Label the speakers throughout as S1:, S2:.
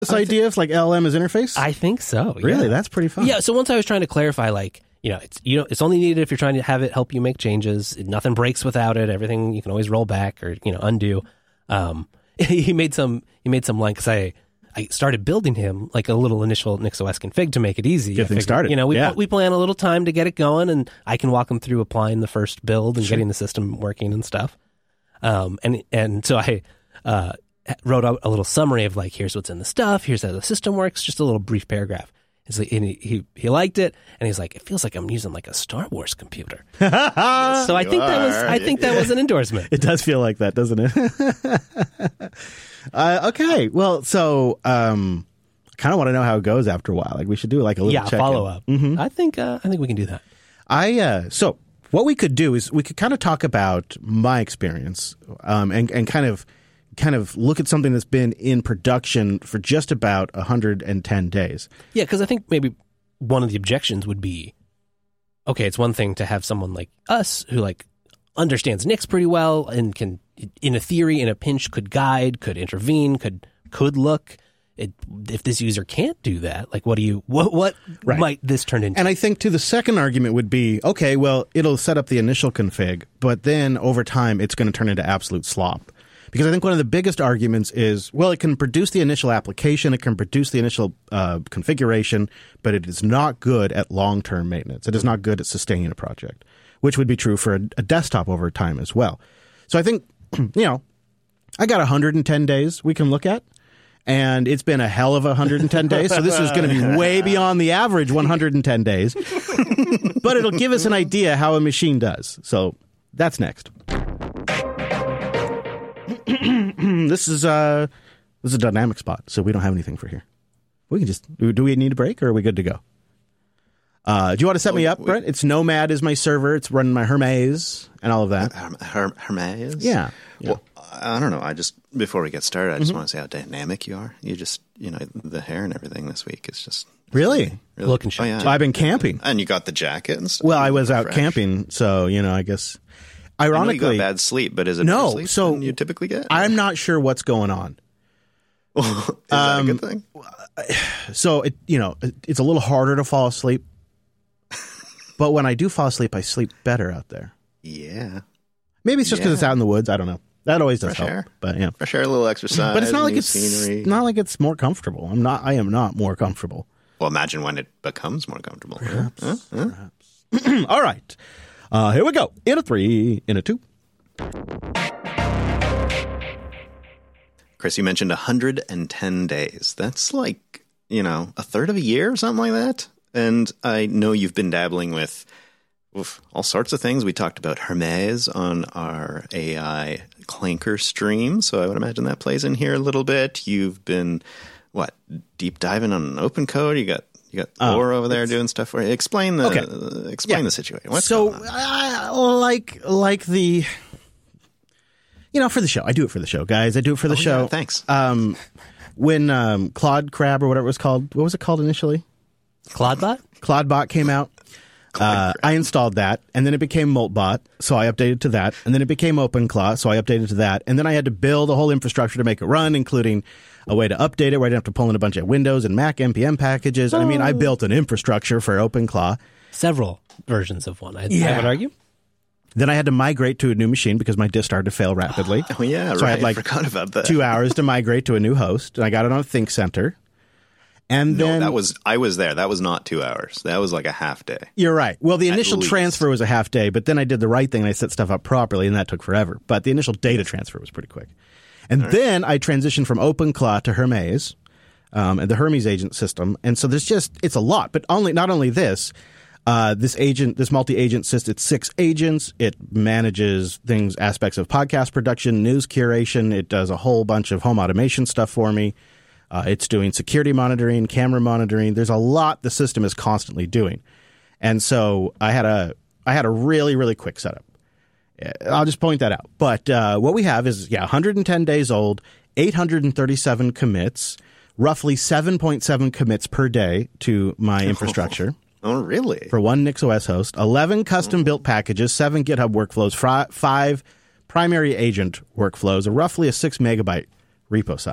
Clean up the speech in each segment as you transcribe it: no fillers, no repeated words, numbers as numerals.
S1: This idea of like LLM as interface?
S2: I think so.
S1: Really?
S2: Yeah.
S1: That's pretty fun.
S2: Yeah. So once I was trying to clarify, like, it's only needed if you're trying to have it help you make changes. Nothing breaks without it. Everything you can always roll back or undo. He made some line because I started building him like a little initial NixOS config to make it easy.
S1: Get things started.
S2: We plan a little time to get it going, and I can walk him through applying the first build and getting the system working and stuff. And so I wrote out a little summary of like, here's what's in the stuff, here's how the system works, just a little brief paragraph. It's like, and he liked it, and he's like, it feels like I'm using like a Star Wars computer. So I think that was an endorsement.
S1: It does feel like that, doesn't it? Okay, well, so kind of want to know how it goes after a while. Like we should do like a little check-in.
S2: Follow up. Mm-hmm. I think we can do that.
S1: So what we could do is we could kind of talk about my experience and kind of look at something that's been in production for just about 110 days.
S2: Yeah, because I think maybe one of the objections would be, okay, it's one thing to have someone like us who like understands Nix pretty well and can, in a theory, in a pinch, could guide, could intervene, could look. If this user can't do that, like what right. might this turn into?
S1: And I think the second argument would be, okay, well, it'll set up the initial config, but then over time it's going to turn into absolute slop. Because I think one of the biggest arguments is, well, it can produce the initial application, it can produce the initial configuration, but it is not good at long-term maintenance. It is not good at sustaining a project, which would be true for a desktop over time as well. So I think, I got 110 days we can look at. And it's been a hell of 110 days, so this is going to be way beyond the average 110 days. But it'll give us an idea how a machine does. So that's next. This is a dynamic spot, so we don't have anything for here. We can just do we need a break, or are we good to go? Do you want to set me up, Brett? It's Nomad is my server. It's running my Hermes and all of that.
S3: Hermes?
S1: Yeah.
S3: Well, I don't know. Before we get started, I just want to say how dynamic you are. You just, the hair and everything this week is just
S1: really
S2: looking sharp.
S3: Oh, yeah.
S1: So I've been camping,
S3: and you got the jacket and stuff.
S1: Well, I was out camping, so I guess. Ironically,
S3: I know you got bad sleep, but is it
S1: no?
S3: Sleep
S1: So
S3: than you typically get?
S1: I'm not sure what's going on.
S3: Is that a good thing?
S1: So it's a little harder to fall asleep, but when I do fall asleep, I sleep better out there.
S3: Yeah,
S1: maybe it's just because it's out in the woods. I don't know. That always does
S3: Fresh
S1: help.
S3: air.
S1: But yeah,
S3: fresh air, a little exercise.
S1: But it's not like
S3: scenery.
S1: not like it's more comfortable. I am not more comfortable.
S3: Well, imagine when it becomes more comfortable.
S1: Perhaps. All right. Here we go. In a 3, in a 2.
S3: Chris, you mentioned 110 days. That's like, a third of a year or something like that. And I know you've been dabbling with all sorts of things. We talked about Hermes on our AI Clanker stream, so I would imagine that plays in here a little bit. You've been, deep diving on an open code? You got Laura over there doing stuff for you. Explain the situation. What's going on?
S1: Like the, for the show. I do it for the show, guys. I do it for the show.
S3: Yeah, thanks.
S1: When Claude Crab or whatever it was called, what was it called initially? Claudebot came out. I installed that, and then it became Moltbot, so I updated to that, and then it became OpenClaw, so I updated to that, and then I had to build a whole infrastructure to make it run, including a way to update it where I didn't have to pull in a bunch of Windows and Mac NPM packages. I built an infrastructure for OpenClaw.
S2: Several versions of one, I would argue.
S1: Then I had to migrate to a new machine because my disk started to fail rapidly.
S3: Oh, yeah,
S1: so
S3: right.
S1: I had
S3: forgot about that.
S1: 2 hours to migrate to a new host, and I got it on ThinkCenter. And then
S3: I was there. That was not 2 hours. That was like a half day.
S1: You're right. Well, the initial transfer was a half day, but then I did the right thing and I set stuff up properly, and that took forever. But the initial data transfer was pretty quick. And then I transitioned from OpenClaw to Hermes, and the Hermes agent system. And so it's a lot. But not only this, this multi-agent system, it's 6 agents. It manages aspects of podcast production, news curation. It does a whole bunch of home automation stuff for me. It's doing security monitoring, camera monitoring. There's a lot the system is constantly doing. And so I had a really, really quick setup. I'll just point that out. But what we have is, 110 days old, 837 commits, roughly 7.7 commits per day to my infrastructure.
S3: Oh, really?
S1: For one NixOS host, 11 custom-built packages, 7 GitHub workflows, 5 primary agent workflows, roughly a 6 megabyte repo size.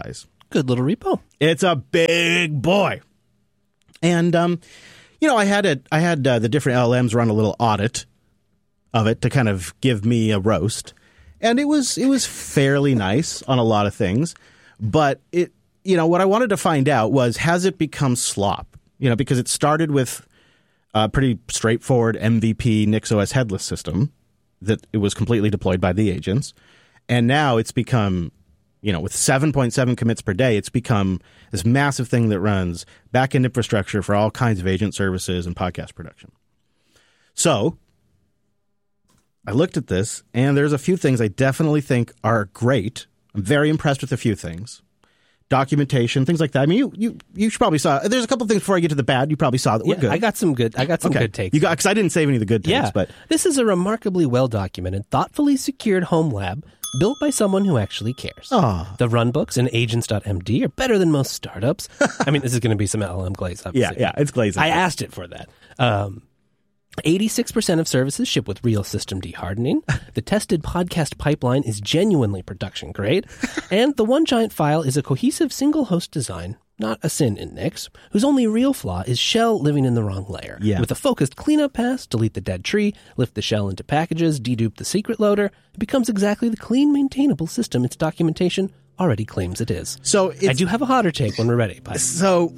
S2: Good little repo.
S1: It's a big boy. And, I had the different LLMs run a little audit of it to kind of give me a roast. And it was fairly nice on a lot of things. But what I wanted to find out was, has it become slop? Because it started with a pretty straightforward MVP NixOS headless system that it was completely deployed by the agents. And now it's become, with 7.7 commits per day, it's become this massive thing that runs back-end infrastructure for all kinds of agent services and podcast production. So I looked at this, and there's a few things I definitely think are great. I'm very impressed with a few things. Documentation, things like that. I mean, you should probably saw. There's a couple of things before I get to the bad. You probably saw that were good.
S2: I got some good takes.
S1: You got, because I didn't save any of the good takes.
S2: Yeah,
S1: but
S2: this is a remarkably well documented, thoughtfully secured home lab built by someone who actually cares.
S1: Oh.
S2: The runbooks and agents.md are better than most startups. I mean, this is going to be some LLM glaze. Obviously.
S1: Yeah, it's glazing.
S2: I asked it for that. 86% of services ship with real system hardening. The tested podcast pipeline is genuinely production grade. And the one giant file is a cohesive single host design, not a sin in Nix, whose only real flaw is shell living in the wrong layer.
S1: Yeah.
S2: With a focused cleanup pass, delete the dead tree, lift the shell into packages, dedupe the secret loader, it becomes exactly the clean, maintainable system its documentation already claims it is.
S1: So
S2: I do have a hotter take when we're ready.
S1: So...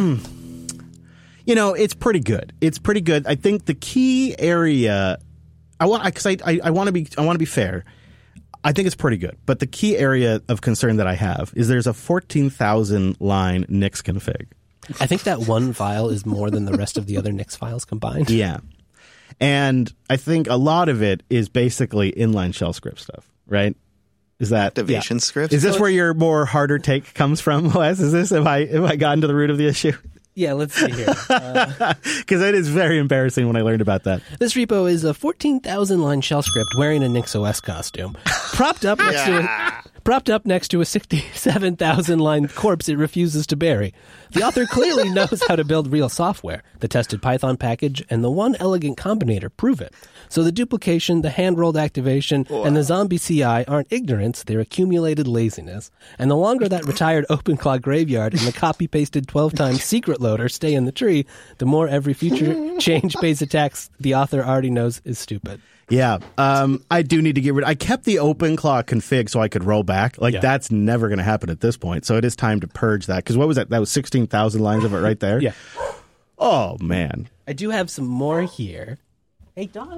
S1: it's pretty good. It's pretty good. I think the key area, I want to be fair. I think it's pretty good. But the key area of concern that I have is there's a 14,000 line Nix config.
S2: I think that one file is more than the rest of the other Nix files combined.
S1: Yeah. And I think a lot of it is basically inline shell script stuff, right? Is that
S3: activation script?
S1: Is this where your more harder take comes from, Wes? Is this have I gotten to the root of the issue?
S2: Yeah, let's see here.
S1: Because it is very embarrassing when I learned about that.
S2: This repo is a 14,000-line shell script wearing a NixOS costume, propped up next to a 67,000-line corpse it refuses to bury. The author clearly knows how to build real software. The tested Python package and the one elegant combinator prove it. So the duplication, the hand-rolled activation, and the zombie CI aren't ignorance, they're accumulated laziness. And the longer that retired OpenClaw graveyard and the copy-pasted 12-times secret loader stay in the tree, the more every future change-based attacks the author already knows is stupid.
S1: Yeah, I do need to get rid. I kept the OpenClaw config so I could roll back. That's never going to happen at this point. So it is time to purge that. Because what was that? That was 16,000 lines of it right there.
S2: Yeah.
S1: Oh man.
S2: I do have some more here. Hey, dog.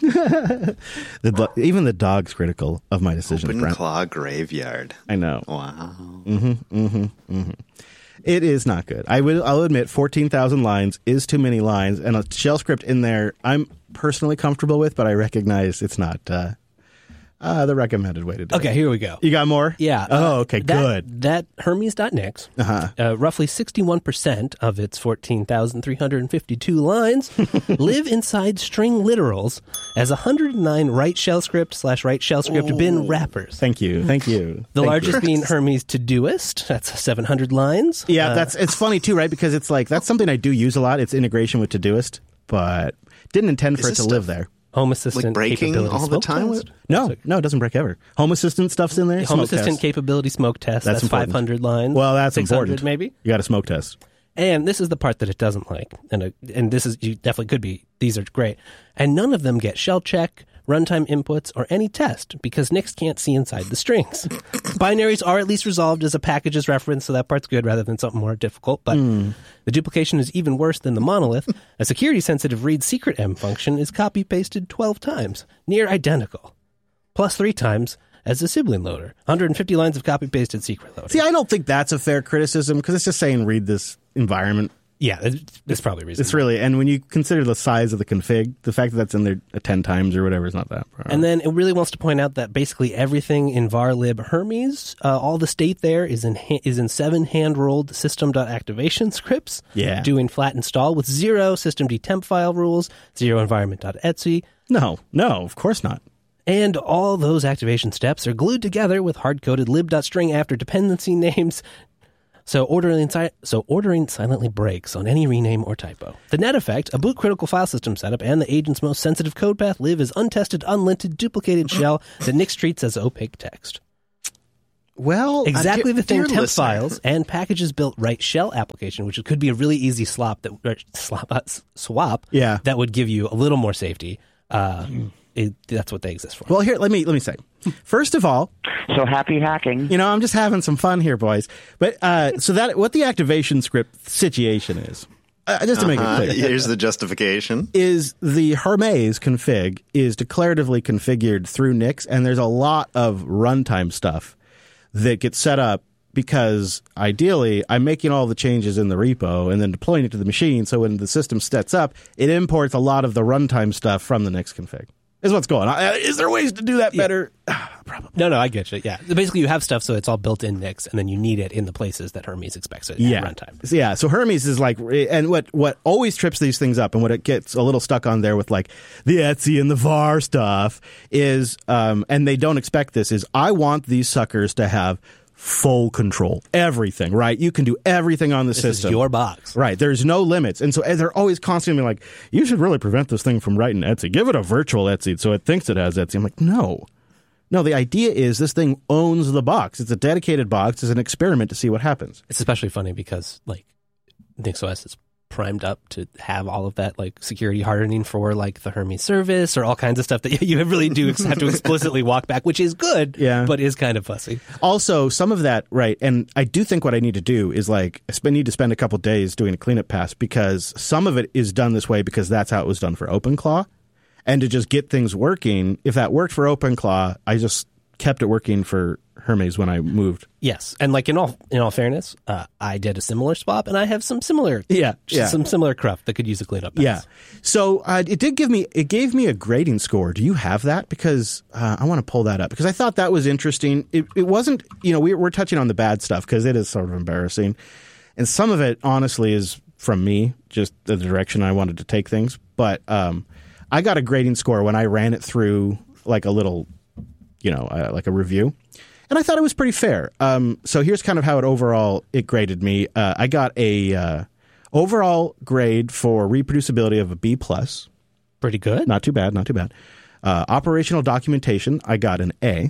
S1: Even the dog's critical of my decisions.
S3: OpenClaw graveyard.
S1: I know.
S3: Wow.
S1: It is not good. I'll admit 14,000 lines is too many lines, and a shell script in there I'm personally comfortable with, but I recognize it's not the recommended way to do it.
S2: Okay, here we go.
S1: You got more?
S2: Yeah.
S1: Okay, good.
S2: That Hermes.nix, roughly 61% of its 14,352 lines live inside string literals as 109 write shell script bin wrappers.
S1: Thank you.
S2: The largest being Hermes Todoist. That's 700 lines.
S1: Yeah, it's funny too, right? Because it's like, that's something I do use a lot. It's integration with Todoist, but didn't intend for it to live there.
S2: Home Assistant
S3: breaking
S2: capability
S3: all the time?
S2: test.
S1: No, it doesn't break ever. Home Assistant stuff's in there.
S2: Home Assistant capability smoke test. That's 500 lines.
S1: Well, that's
S2: 600
S1: important.
S2: Maybe.
S1: You got a smoke test.
S2: And this is the part that it doesn't like. And this is, you definitely could be. These are great. And none of them get shell check, runtime inputs, or any test because Nix can't see inside the strings. Binaries are at least resolved as a packages reference, so that part's good rather than something more difficult. But the duplication is even worse than the monolith. A security-sensitive read secret M function is copy-pasted 12 times, near identical, plus 3 times as a sibling loader. 150 lines of copy-pasted secret loader.
S1: See, I don't think that's a fair criticism because it's just saying read this environment.
S2: Yeah, that's probably reasonable.
S1: It's really, and when you consider the size of the config, the fact that that's in there 10 times or whatever is not that.
S2: And then it really wants to point out that basically everything in varlib Hermes, all the state there is in 7 hand-rolled system.activation scripts, doing flat install with 0 systemd temp file rules, 0 environment.etc.
S1: No, of course not.
S2: And all those activation steps are glued together with hard-coded lib.string after dependency names. So ordering silently breaks on any rename or typo. The net effect, a boot critical file system setup, and the agent's most sensitive code path live as untested, unlinted, duplicated shell that Nix treats as opaque text.
S1: Well,
S2: Exactly the thing
S3: dear
S2: temp
S3: listener.
S2: files and packages built right shell application, which could be a really easy swap
S1: Yeah.
S2: that would give you a little more safety. That's what they exist for.
S1: Well, here, let me say. First of all,
S4: So happy hacking.
S1: I'm just having some fun here, boys. But so that what the activation script situation is, just to make it clear,
S3: Here's the justification.
S1: is the Hermes config is declaratively configured through Nix, and there's a lot of runtime stuff that gets set up because ideally I'm making all the changes in the repo and then deploying it to the machine. So when the system sets up, it imports a lot of the runtime stuff from the Nix config. Is what's going on. Is there ways to do that better? Probably.
S2: No, I get you. Yeah. Basically, you have stuff, so it's all built in Nix, and then you need it in the places that Hermes expects it at runtime.
S1: Yeah. So Hermes is like, and what always trips these things up and what it gets a little stuck on there with like the Etsy and the VAR stuff is, and they don't expect this, is I want these suckers to have full control. Everything, right? You can do everything on the system.
S2: This is your box.
S1: Right. There's no limits. And so they're always constantly like, you should really prevent this thing from writing Etsy. Give it a virtual Etsy so it thinks it has Etsy. I'm like, no. No, the idea is this thing owns the box. It's a dedicated box. It's an experiment to see what happens.
S2: It's especially funny because like NixOS is primed up to have all of that like security hardening for like the Hermes service or all kinds of stuff that you really do have to explicitly walk back, which is good, but is kind of fussy.
S1: Also, some of that, right, and I do think what I need to do is like I need to spend a couple days doing a cleanup pass because some of it is done this way because that's how it was done for OpenClaw. And to just get things working, if that worked for OpenClaw, I just kept it working for Hermes when I moved.
S2: Yes, and like in all fairness, I did a similar swap, and I have some similar some similar cruft that could use a cleanup pass.
S1: Yeah. So it gave me a grading score. Do you have that? Because I want to pull that up because I thought that was interesting. It wasn't, we're touching on the bad stuff because it is sort of embarrassing, and some of it honestly is from me, just the direction I wanted to take things. But I got a grading score when I ran it through like a little, like a review. And I thought it was pretty fair. So here's kind of how it graded me. I got a overall grade for reproducibility of a B+.
S2: Pretty good.
S1: Not too bad. Operational documentation, I got an A.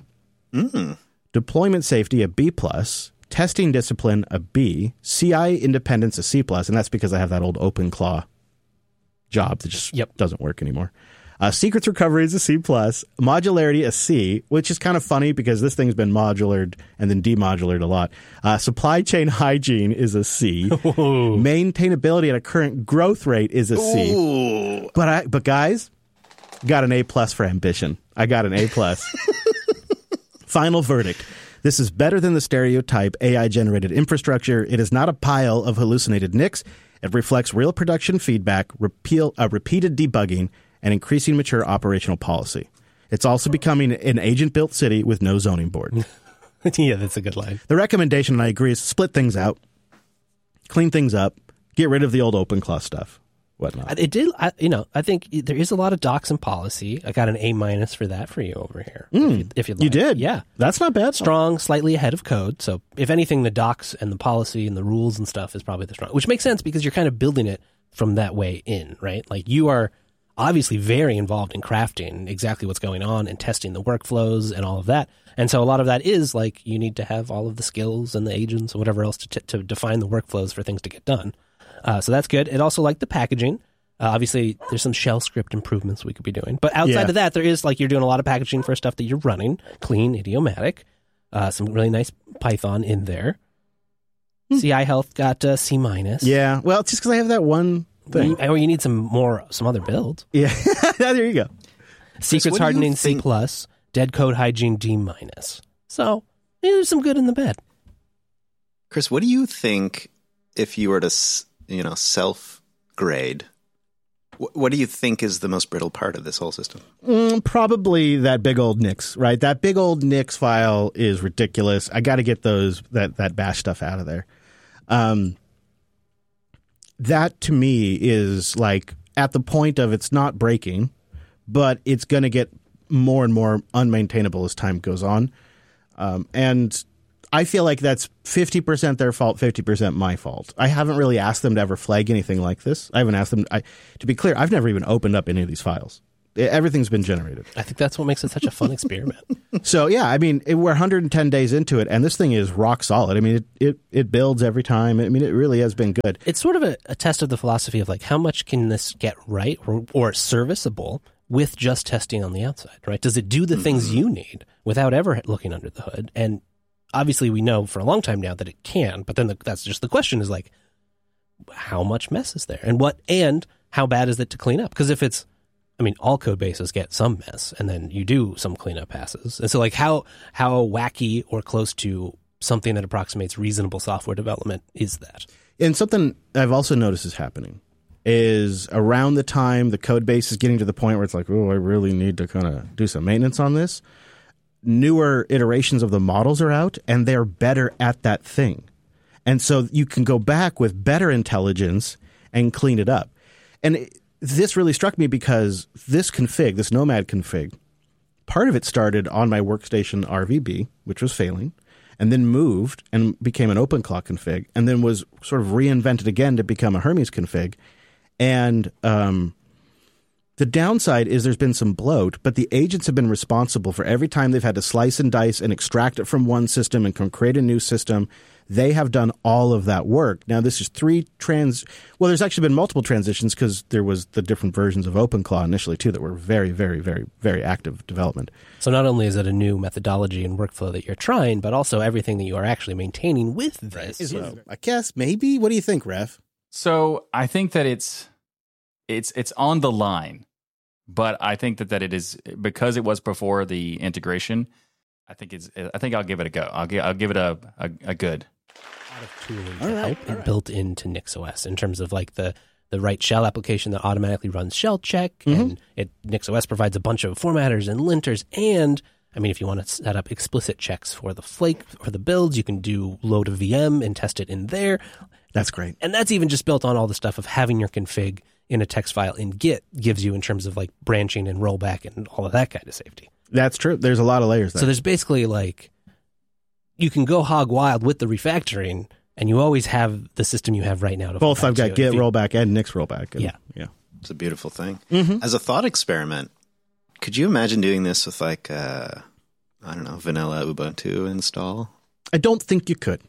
S1: Deployment safety, a B+. Testing discipline, a B. CI independence, a C+. And that's because I have that old OpenClaw job that just doesn't work anymore. Secrets recovery is a C+, modularity a C, which is kind of funny because this thing's been modulared and then demodulared a lot. Supply chain hygiene is a C. Maintainability at a current growth rate is a C.
S3: Ooh.
S1: But guys, got an A+ for ambition. I got an A+. Final verdict. This is better than the stereotype AI-generated infrastructure. It is not a pile of hallucinated Nix. It reflects real production feedback, repeated debugging, and increasing mature operational policy. It's also becoming an agent-built city with no zoning board.
S2: Yeah, that's a good line.
S1: The recommendation, and I agree, is split things out, clean things up, get rid of the old OpenClaw stuff, whatnot.
S2: It did, I think there is a lot of docs and policy. I got an A- for that for you over here. If you'd like.
S1: You did?
S2: Yeah.
S1: That's not bad.
S2: Strong, slightly ahead of code. So if anything, the docs and the policy and the rules and stuff is probably the strong, which makes sense because you're kind of building it from that way in, right? Like you are obviously very involved in crafting exactly what's going on and testing the workflows and all of that. And so a lot of that is like you need to have all of the skills and the agents and whatever else to define the workflows for things to get done. So that's good. It also liked the packaging. Obviously, there's some shell script improvements we could be doing. But outside of that, there is like you're doing a lot of packaging for stuff that you're running, clean, idiomatic. Some really nice Python in there. CI Health got C-.
S1: Yeah, well, it's just because I have that one thing.
S2: Or you need some other builds.
S1: Yeah, there you go.
S2: Secrets hardening C+, dead code hygiene D-. So there's some good in the bad.
S3: Chris, what do you think if you were to, self-grade? What do you think is the most brittle part of this whole system?
S1: Probably that big old Nix, right? That big old Nix file is ridiculous. I got to get that bash stuff out of there. That to me is like at the point of it's not breaking, but it's going to get more and more unmaintainable as time goes on. And I feel like that's 50% their fault, 50% my fault. I haven't really asked them to ever flag anything like this. I haven't asked them. To be clear, I've never even opened up any of these files. Everything's been generated.
S2: I think that's what makes it such a fun experiment.
S1: So, yeah, I mean, we're 110 days into it, and this thing is rock solid. I mean, it builds every time. I mean, it really has been good.
S2: It's sort of a test of the philosophy of like, how much can this get right or serviceable with just testing on the outside, right? Does it do the things you need without ever looking under the hood? And obviously we know for a long time now that it can, but then that's just the question is like, how much mess is there? And how bad is it to clean up? Because if it's, I mean, all code bases get some mess, and then you do some cleanup passes. And so, like, how wacky or close to something that approximates reasonable software development is that?
S1: And something I've also noticed is happening is around the time the code base is getting to the point where it's like, oh, I really need to kind of do some maintenance on this. Newer iterations of the models are out, and they're better at that thing. And so you can go back with better intelligence and clean it up. And this really struck me because this config, this Nomad config, part of it started on my workstation RVB, which was failing, and then moved and became an OpenClaw config, and then was sort of reinvented again to become a Hermes config. And the downside is there's been some bloat, but the agents have been responsible for every time they've had to slice and dice and extract it from one system and create a new system. They have done all of that work. Now, this is well, there's actually been multiple transitions because there was the different versions of OpenClaw initially, too, that were very, very, very, very active development.
S2: So not only is it a new methodology and workflow that you're trying, but also everything that you are actually maintaining with this.
S1: So, I guess maybe. What do you think, Ref?
S4: So I think that it's on the line, but I think that it is because it was before the integration. I think I'll give it a go. I'll give it a good.
S2: A lot of tooling to help and built into NixOS in terms of like the right shell application that automatically runs shell check, and NixOS provides a bunch of formatters and linters. And I mean, if you want to set up explicit checks for the flake or the builds, you can do load a VM and test it in there.
S1: That's great.
S2: And that's even just built on all the stuff of having your config in a text file in Git gives you in terms of like branching and rollback and all of that kind of safety.
S1: That's true. There's a lot of layers there.
S2: So there's basically like, you can go hog wild with the refactoring, and you always have the system you have right now to
S1: both.
S2: fall
S1: I've got
S2: back
S1: Git
S2: to.
S1: rollback and Nix rollback. And,
S2: Yeah.
S3: It's a beautiful thing. As a thought experiment, could you imagine doing this with like, I don't know, vanilla Ubuntu install?
S1: I don't think you could.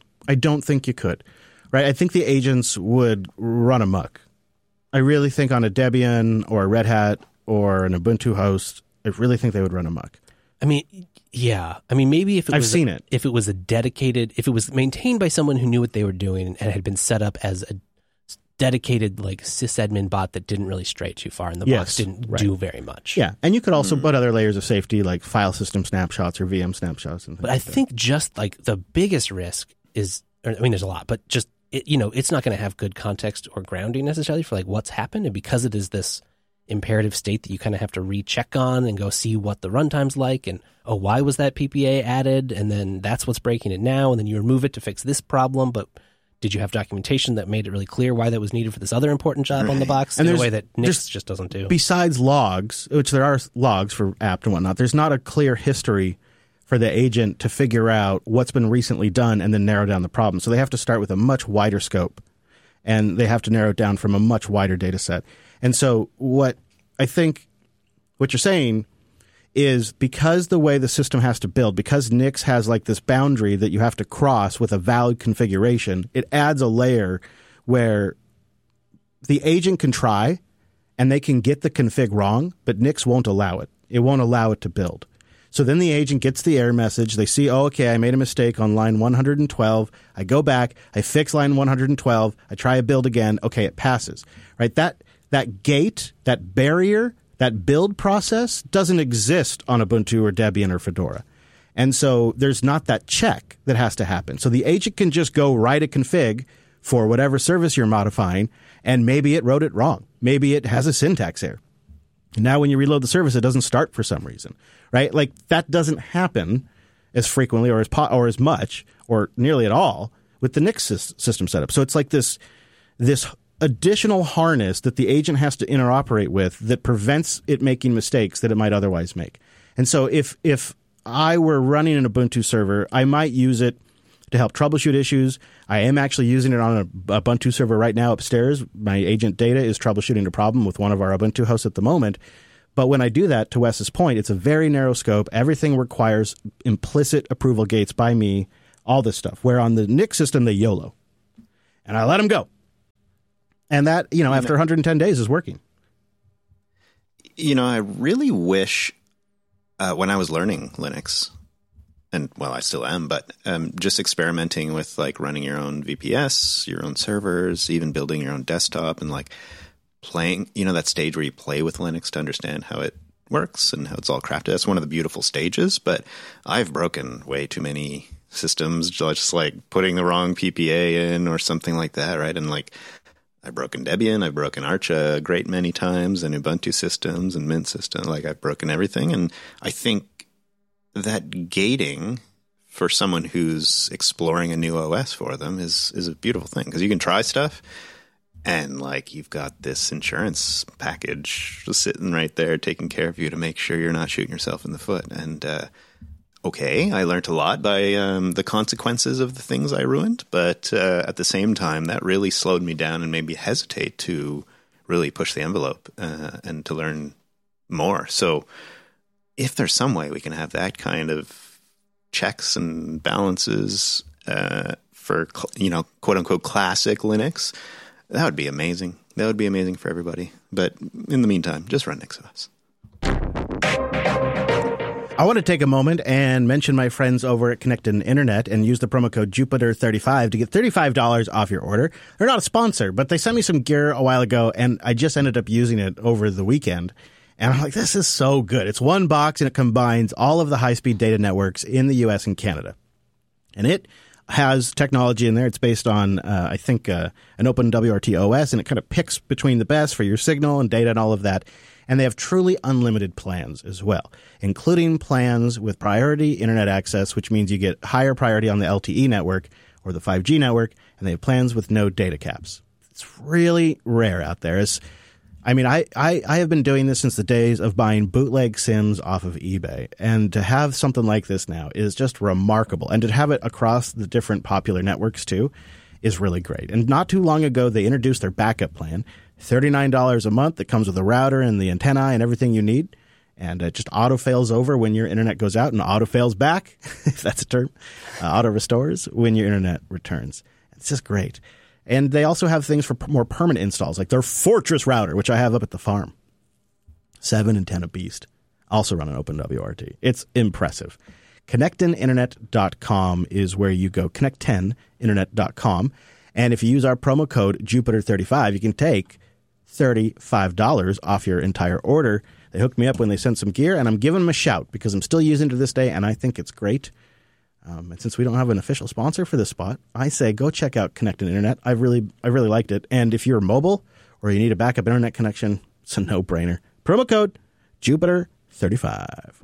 S1: Right? I think the agents would run amok. I really think on a Debian or a Red Hat or an Ubuntu host, I really think they would run amok.
S2: I mean, yeah. I mean, maybe if it was
S1: seen it.
S2: If it was if it was maintained by someone who knew what they were doing and had been set up as a dedicated like sysadmin bot that didn't really stray too far and the box didn't do very much.
S1: Yeah, and you could also put other layers of safety like file system snapshots or VM snapshots. And things
S2: but I think just like the biggest risk is, I mean, there's a lot, but just it's not going to have good context or grounding necessarily for like what's happened, and because it is this imperative state that you kind of have to recheck on and go see what the runtime's like, and why was that PPA added, and then that's what's breaking it now, and then you remove it to fix this problem, but did you have documentation that made it really clear why that was needed for this other important job on the box in a way that Nix just doesn't do?
S1: Besides logs, which there are logs for apt and whatnot, there's not a clear history for the agent to figure out what's been recently done and then narrow down the problem. So they have to start with a much wider scope, and they have to narrow it down from a much wider data set. And so what I think what you're saying is because the way the system has to build, because Nix has like this boundary that you have to cross with a valid configuration, it adds a layer where the agent can try and they can get the config wrong, but Nix won't allow it. It won't allow it to build. So then the agent gets the error message. They see, okay, I made a mistake on line 112. I go back, I fix line 112. I try a build again. Okay, it passes. Right? That gate, that barrier, that build process doesn't exist on Ubuntu or Debian or Fedora. And so there's not that check that has to happen. So the agent can just go write a config for whatever service you're modifying, and maybe it wrote it wrong. Maybe it has a syntax error. And now when you reload the service, it doesn't start for some reason, right? Like that doesn't happen as frequently or as much or nearly at all with the Nix system setup. So it's like this additional harness that the agent has to interoperate with that prevents it making mistakes that it might otherwise make. And so if I were running an Ubuntu server, I might use it to help troubleshoot issues. I am actually using it on a Ubuntu server right now upstairs. My agent Data is troubleshooting a problem with one of our Ubuntu hosts at the moment. But when I do that, to Wes's point, it's a very narrow scope. Everything requires implicit approval gates by me, all this stuff. Where on the NIC system, they YOLO. And I let them go. And that, after 110 days is working.
S3: I really wish when I was learning Linux, and I still am, but just experimenting with like running your own VPS, your own servers, even building your own desktop and like playing, that stage where you play with Linux to understand how it works and how it's all crafted. That's one of the beautiful stages, but I've broken way too many systems just like putting the wrong PPA in or something like that, right? And like I've broken Debian, I've broken Arch a great many times, and Ubuntu systems and Mint system. Like I've broken everything. And I think that gating for someone who's exploring a new OS for them is a beautiful thing, because you can try stuff and like you've got this insurance package just sitting right there taking care of you to make sure you're not shooting yourself in the foot. And okay, I learned a lot by the consequences of the things I ruined, but at the same time, that really slowed me down and made me hesitate to really push the envelope and to learn more. So if there's some way we can have that kind of checks and balances for, quote unquote, classic Linux, that would be amazing. That would be amazing for everybody. But in the meantime, just run NixOS.
S1: I want to take a moment and mention my friends over at Connected Internet and use the promo code Jupiter35 to get $35 off your order. They're not a sponsor, but they sent me some gear a while ago, and I just ended up using it over the weekend. And I'm like, this is so good. It's one box, and it combines all of the high-speed data networks in the U.S. and Canada. And it has technology in there. It's based on, an OpenWRT OS, and it kind of picks between the best for your signal and data and all of that. And they have truly unlimited plans as well, including plans with priority internet access, which means you get higher priority on the LTE network or the 5G network, and they have plans with no data caps. It's really rare out there. I have been doing this since the days of buying bootleg SIMs off of eBay, and to have something like this now is just remarkable. And to have it across the different popular networks too is really great. And not too long ago, they introduced their backup plan. $39 a month that comes with a router and the antenna and everything you need. And it just auto-fails over when your internet goes out and auto-fails back, if that's a term. Auto-restores when your internet returns. It's just great. And they also have things for more permanent installs, like their Fortress router, which I have up at the farm. 7 and 10 a beast. Also run an OpenWRT. It's impressive. ConnectinInternet.com is where you go. Connect10internet.com. And if you use our promo code Jupiter35, you can take $35 off your entire order. They hooked me up when they sent some gear, and I'm giving them a shout because I'm still using it to this day, and I think it's great. And since we don't have an official sponsor for this spot, I say go check out Connected Internet. I really liked it. And if you're mobile or you need a backup internet connection, it's a no-brainer. Promo code Jupiter35.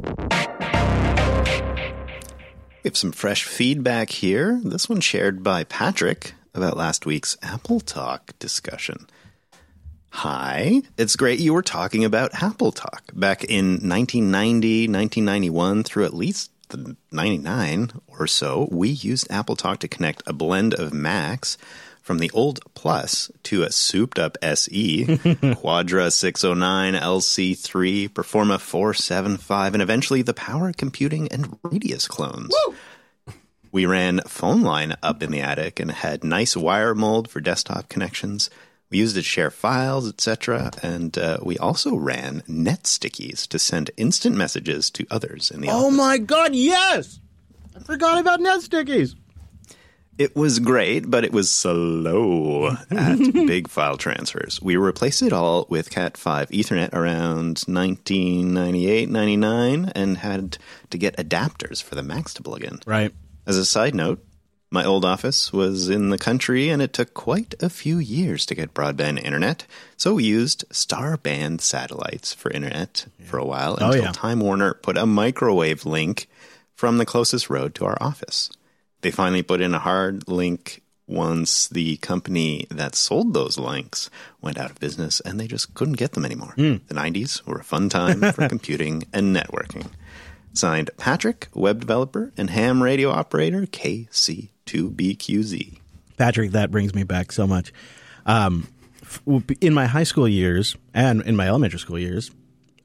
S3: We have some fresh feedback here. This one shared by Patrick about last week's Apple Talk discussion. Hi, it's great you were talking about Apple Talk. Back in 1990, 1991, through at least the 99 or so, we used Apple Talk to connect a blend of Macs from the old Plus to a souped-up SE, Quadra 609, LC3, Performa 475, and eventually the Power Computing and Radius clones. Woo! We ran phone line up in the attic and had nice wire mold for desktop connections. We used it to share files, etc., and we also ran net stickies to send instant messages to others in the office.
S1: Oh my God, yes! I forgot about net stickies.
S3: It was great, but it was slow at big file transfers. We replaced it all with Cat5 Ethernet around 1998, 99, and had to get adapters for the Macs to plug in.
S1: Right.
S3: As a side note, my old office was in the country, and it took quite a few years to get broadband internet, so we used Starband satellites for internet for a while until Time Warner put a microwave link from the closest road to our office. They finally put in a hard link once the company that sold those links went out of business, and they just couldn't get them anymore. The 90s were a fun time for computing and networking. Signed, Patrick, web developer and ham radio operator, KC2BQZ.
S1: Patrick, that brings me back so much. In my high school years and in my elementary school years,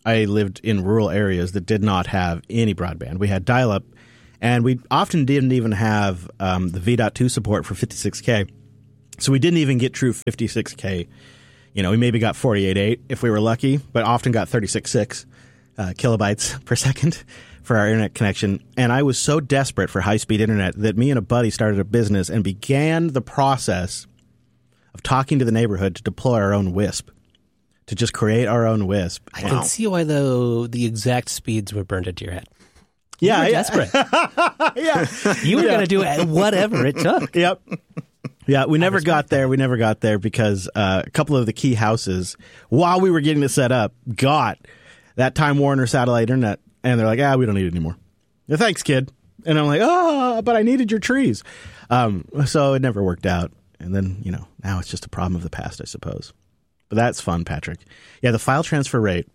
S1: I lived in rural areas that did not have any broadband. We had dial-up, and we often didn't even have the V.2 support for 56K. So we didn't even get true 56K. We maybe got 48.8 if we were lucky, but often got 36.6 kilobytes per second for our internet connection. And I was so desperate for high-speed internet that me and a buddy started a business and began the process of talking to the neighborhood to deploy our own WISP, to just create our own WISP.
S2: I can see why, though, the exact speeds were burned into your head.
S1: Yeah,
S2: you were desperate.
S1: Yeah.
S2: You were going to do whatever it took.
S1: Yep. Yeah, we never got there. We never got there because a couple of the key houses, while we were getting it set up, got that Time Warner satellite internet, and they're like, we don't need it anymore. Yeah, thanks, kid. And I'm like, but I needed your trees. So it never worked out. And then, now it's just a problem of the past, I suppose. But that's fun, Patrick. Yeah, the file transfer rate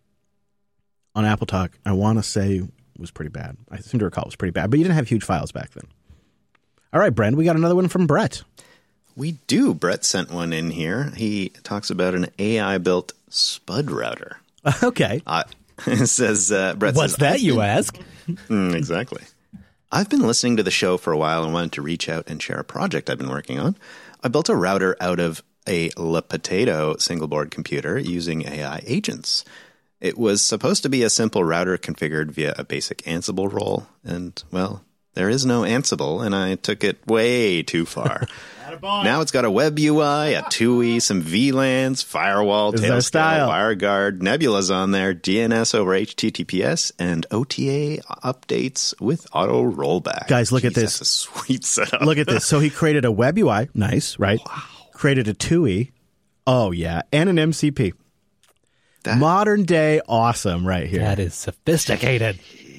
S1: on AppleTalk, I want to say, was pretty bad. I seem to recall it was pretty bad. But you didn't have huge files back then. All right, Brent, we got another one from Brett.
S3: We do. Brett sent one in here. He talks about an AI-built SPUD router.
S1: Okay.
S3: It says, Brett
S2: What's
S3: says,
S2: that, you ask?
S3: Exactly. I've been listening to the show for a while and wanted to reach out and share a project I've been working on. I built a router out of a Le Potato single-board computer using AI agents. It was supposed to be a simple router configured via a basic Ansible role, and, well, there is no Ansible, and I took it way too far. Now it's got a web UI, a TUI, some VLANs, firewall, Tailscale, WireGuard, Nebula's on there, DNS over HTTPS, and OTA updates with auto rollback.
S1: Guys, look at this.
S3: That's a sweet setup.
S1: Look at this. So he created a web UI. Nice, right? Wow. Created a TUI. Oh, yeah. And an MCP. Modern day awesome right here.
S2: That is sophisticated.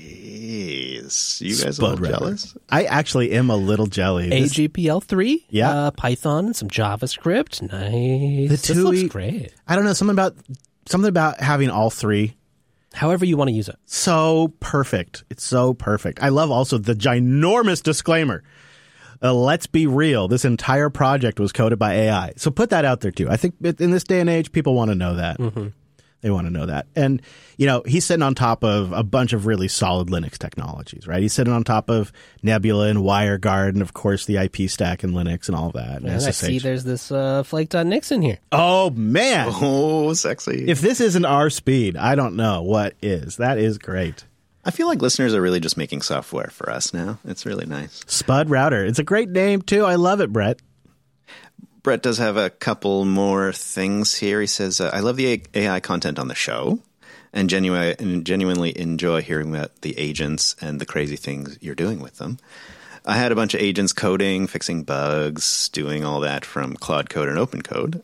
S3: Jeez. You guys are jealous?
S1: I actually am a little jelly.
S2: AGPL3,
S1: yeah.
S2: Python, some JavaScript. Nice.
S1: The
S2: this
S1: TUI,
S2: looks great.
S1: I don't know, something about having all three.
S2: However you want to use it.
S1: So perfect. It's so perfect. I love also the ginormous disclaimer. Let's be real. This entire project was coded by AI. So put that out there too. I think in this day and age, people want to know that. Mm-hmm. They want to know that. And, he's sitting on top of a bunch of really solid Linux technologies, right? He's sitting on top of Nebula and WireGuard and, of course, the IP stack and Linux and all of that. And
S2: I see there's this Flake.nix in here.
S1: Oh, man.
S3: Oh, sexy.
S1: If this isn't our speed, I don't know what is. That is great.
S3: I feel like listeners are really just making software for us now. It's really nice.
S1: SPUD Router. It's a great name, too. I love it, Brett.
S3: Brett does have a couple more things here. He says, I love the AI content on the show and genuinely enjoy hearing about the agents and the crazy things you're doing with them. I had a bunch of agents coding, fixing bugs, doing all that from Claude Code and OpenCode.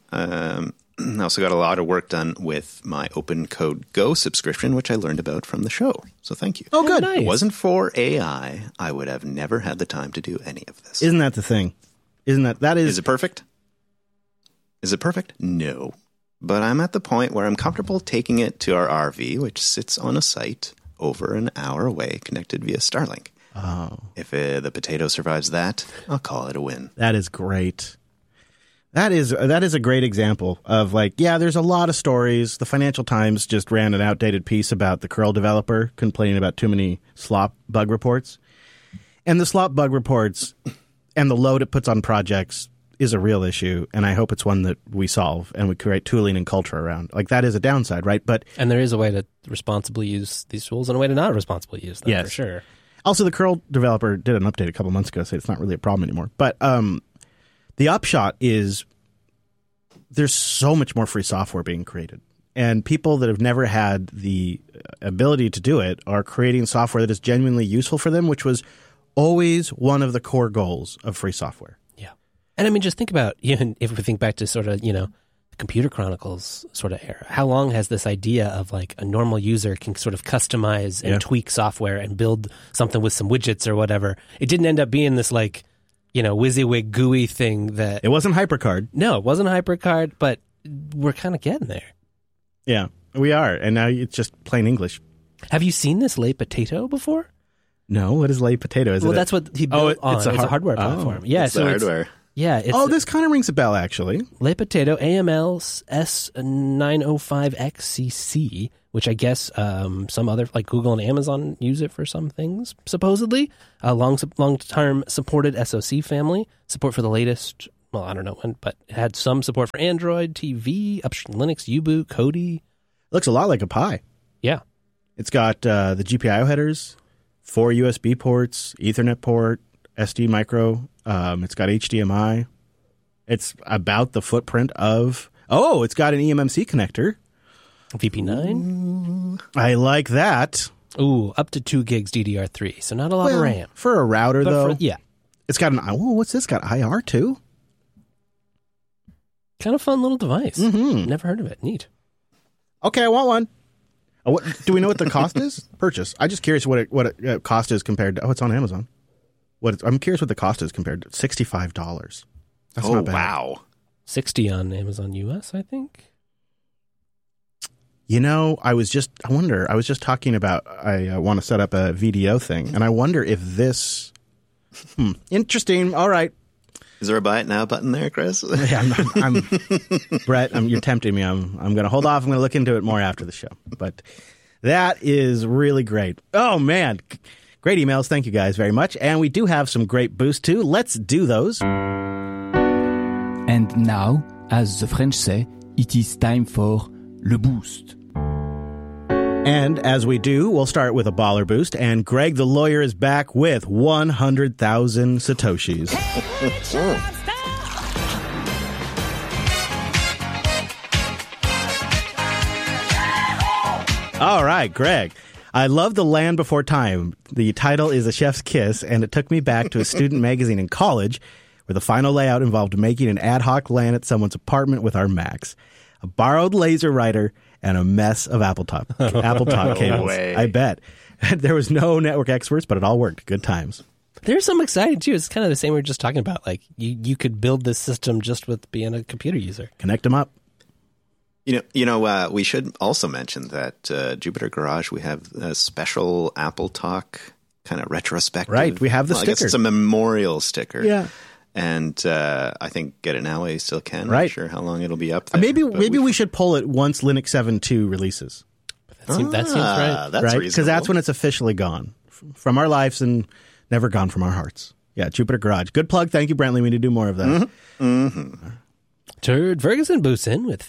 S3: I also got a lot of work done with my OpenCode Go subscription, which I learned about from the show. So thank you.
S1: Oh, good.
S2: Nice.
S3: If it wasn't for AI, I would have never had the time to do any of this.
S1: Isn't that the thing? That is...
S3: Is it perfect? Is it perfect? No. But I'm at the point where I'm comfortable taking it to our RV, which sits on a site over an hour away, connected via Starlink.
S1: Oh.
S3: If the potato survives that, I'll call it a win.
S1: That is great. That is a great example of there's a lot of stories. The Financial Times just ran an outdated piece about the curl developer complaining about too many slop bug reports. And the slop bug reports and the load it puts on projects is a real issue, and I hope it's one that we solve and we create tooling and culture around. That is a downside, right?
S2: And there is a way to responsibly use these tools and a way to not responsibly use them,
S1: yes.
S2: For sure.
S1: Also, the curl developer did an update a couple months ago, so it's not really a problem anymore. But the upshot is there's so much more free software being created. And people that have never had the ability to do it are creating software that is genuinely useful for them, which was always one of the core goals of free software.
S2: And I mean, just think about, even if we think back to sort of, the Computer Chronicles sort of era, how long has this idea of a normal user can sort of customize and tweak software and build something with some widgets or whatever? It didn't end up being this WYSIWYG GUI thing that...
S1: It wasn't HyperCard.
S2: No, it wasn't HyperCard, but we're kind of getting there.
S1: Yeah, we are. And now it's just plain English.
S2: Have you seen this Le Potato before?
S1: No, what is Le Potato?
S2: That's what he built on. It's a hardware platform. Yeah,
S3: it's the hardware.
S2: Yeah.
S1: This kind of rings a bell, actually.
S2: Le Potato AML S905XCC, which I guess some other, like Google and Amazon, use it for some things, supposedly. Long-term supported SoC family, support for the latest, well, I don't know when, but it had some support for Android, TV, upstream Linux, U-Boot, Kodi.
S1: Looks a lot like a Pi.
S2: Yeah.
S1: It's got the GPIO headers, 4 USB ports, Ethernet port, SD micro. It's got HDMI. It's about the footprint of... Oh, it's got an eMMC connector.
S2: VP9.
S1: I like that.
S2: Ooh, up to 2 gigs DDR3, so not a lot of RAM.
S1: For a router, though.
S2: Yeah.
S1: It's got an... Oh, what's this? Got IR, too?
S2: Kind of fun little device.
S1: Mm-hmm.
S2: Never heard of it. Neat.
S1: Okay, I want one. What, do we know what the cost is? Purchase. I'm just curious what it cost is compared to... Oh, it's on Amazon. I'm curious what the cost is compared to $65. That's not bad.
S3: Wow.
S2: 60 on Amazon US, I think.
S1: You know, I was just talking about, I want to set up a VDO thing, and I wonder if this, interesting. All right.
S3: Is there a buy it now button there, Chris?
S1: Yeah, I'm Brett, you're tempting me. I'm going to hold off. I'm going to look into it more after the show, but that is really great. Oh man. Great emails. Thank you guys very much. And we do have some great boosts too. Let's do those.
S5: And now, as the French say, it is time for le boost.
S1: And as we do, we'll start with a baller boost. And Greg the lawyer is back with 100,000 Satoshis. All right, Greg. I love The Land Before Time. The title is A Chef's Kiss, and it took me back to a student magazine in college where the final layout involved making an ad hoc LAN at someone's apartment with our Macs, a borrowed laser writer, and a mess of AppleTalk cables.
S3: way.
S1: I bet. There was no network experts, but it all worked. Good times.
S2: There's some exciting too. It's kind of the same we were just talking about. Like you could build this system just with being a computer user.
S1: Connect them up.
S3: You know, we should also mention that Jupiter Garage, we have a special Apple Talk kind of retrospective.
S1: Right, we have the
S3: I
S1: sticker.
S3: guess it's a memorial sticker.
S1: Yeah.
S3: And I think Get It Now Way still can.
S1: Right.
S3: Not sure how long it'll be up there.
S1: Maybe we should pull it once Linux 7.2 releases.
S2: That seems right.
S3: That's
S1: right?
S3: reasonable.
S1: Because that's when it's officially gone from our lives and never gone from our hearts. Yeah, Jupiter Garage. Good plug. Thank you, Brantley. We need to do more of that.
S3: Mm-hmm. Mm-hmm.
S2: Turd Ferguson boosts in with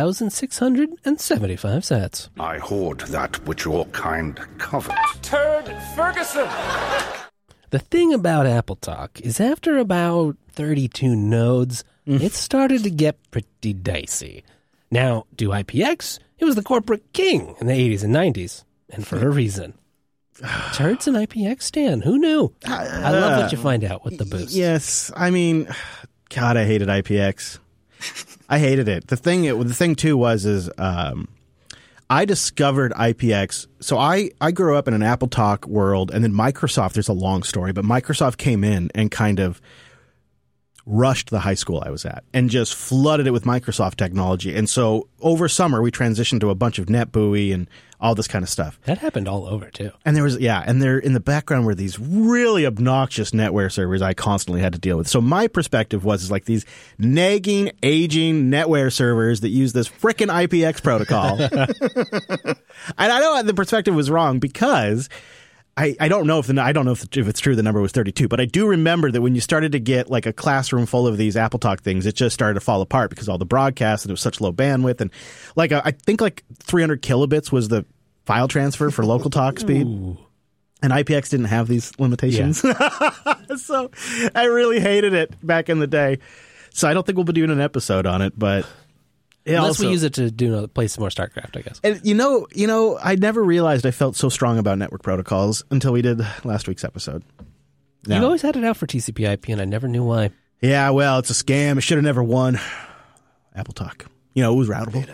S2: 50,675 sats.
S6: I hoard that which your kind covers.
S7: Turd Ferguson!
S2: The thing about AppleTalk is after about 32 nodes, it started to get pretty dicey. Now, do IPX? It was the corporate king in the 80s and 90s, and for a reason. Turd's an IPX stan. Who knew? I love what you find out with the boost.
S1: Yes. I mean, God, I hated IPX. I hated it. The thing too was I discovered IPX. So I grew up in an AppleTalk world, and then Microsoft, there's a long story, but Microsoft came in and kind of rushed the high school I was at and just flooded it with Microsoft technology. And so over summer, we transitioned to a bunch of NetBEUI and all this kind of stuff.
S2: That happened all over too.
S1: And there in the background were these really obnoxious NetWare servers I constantly had to deal with. So my perspective was like these nagging, aging NetWare servers that use this frickin' IPX protocol. And I know the perspective was wrong because I don't know if it's true the number was 32, but I do remember that when you started to get like a classroom full of these AppleTalk things, it just started to fall apart because all the broadcasts and it was such low bandwidth, and like I think like 300 kilobits was the file transfer for local talk speed.
S2: Ooh.
S1: And IPX didn't have these limitations. Yeah. So I really hated it back in the day. So I don't think we'll be doing an episode on it, but
S2: unless we use it to play some more StarCraft, I guess.
S1: And you know, I never realized I felt so strong about network protocols until we did last week's episode.
S2: No. You always had it out for TCP/IP, and I never knew why.
S1: Yeah, well, it's a scam. It should have never won. AppleTalk. You know, it was routable.